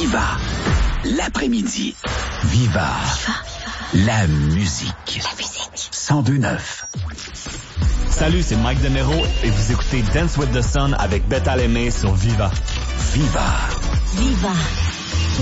Viva. L'après-midi. Viva. La musique. 102.9. Salut, c'est Mike Demero et vous écoutez Dance with the Sun avec Beth Alemé sur Viva. Viva. Viva.